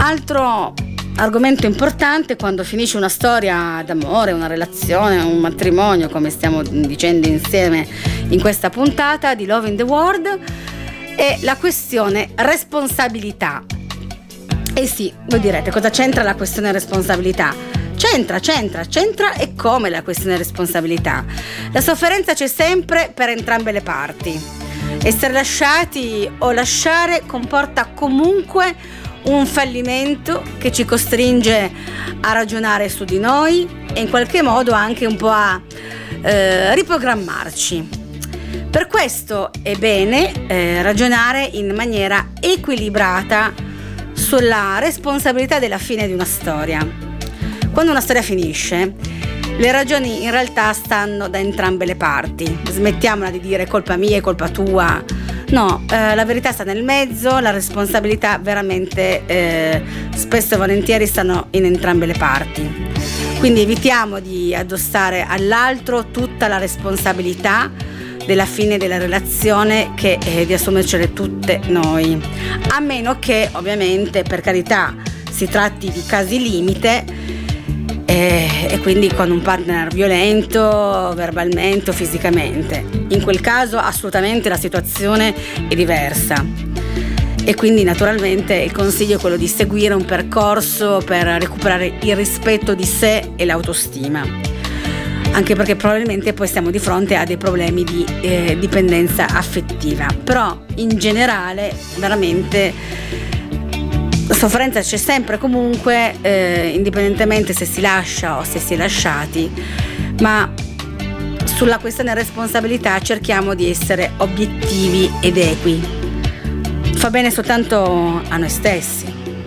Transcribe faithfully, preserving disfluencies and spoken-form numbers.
Altro argomento importante quando finisce una storia d'amore, una relazione, un matrimonio, come stiamo dicendo insieme in questa puntata di Love in the World, è la questione responsabilità. E sì, voi direte, cosa c'entra la questione responsabilità? C'entra, c'entra, c'entra e come la questione responsabilità? La sofferenza c'è sempre per entrambe le parti. Essere lasciati o lasciare comporta comunque un fallimento che ci costringe a ragionare su di noi e in qualche modo anche un po' a eh, riprogrammarci. Per questo è bene eh, ragionare in maniera equilibrata sulla responsabilità della fine di una storia. Quando una storia finisce, le ragioni in realtà stanno da entrambe le parti. Smettiamola di dire colpa mia e colpa tua. No, eh, la verità sta nel mezzo, la responsabilità veramente eh, spesso e volentieri stanno in entrambe le parti. Quindi evitiamo di addossare all'altro tutta la responsabilità della fine della relazione, che è di assumercele tutte noi, a meno che ovviamente, per carità, si tratti di casi limite eh, e quindi con un partner violento verbalmente o fisicamente. In quel caso assolutamente la situazione è diversa e quindi naturalmente il consiglio è quello di seguire un percorso per recuperare il rispetto di sé e l'autostima, anche perché probabilmente poi stiamo di fronte a dei problemi di eh, dipendenza affettiva. Però in generale veramente la sofferenza c'è sempre comunque, eh, indipendentemente se si lascia o se si è lasciati, ma sulla questione responsabilità cerchiamo di essere obiettivi ed equi. Fa bene soltanto a noi stessi.